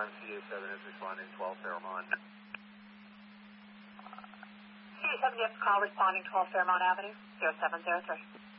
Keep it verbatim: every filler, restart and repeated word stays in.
Alarm C A seven is responding twelve Fairmont. C A seven, yes, call responding twelve Fairmont Avenue, zero seven zero three.